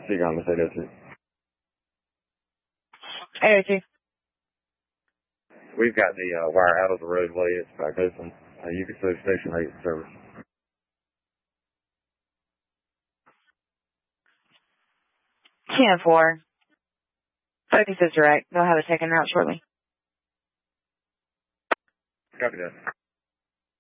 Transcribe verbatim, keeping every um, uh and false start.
Speak on this eight oh two. eight oh two. We've got the uh, wire out of the roadway. It's back open. Uh, you can see Station eight service. ten four. Focus is direct. They'll have a second route shortly. Copy that.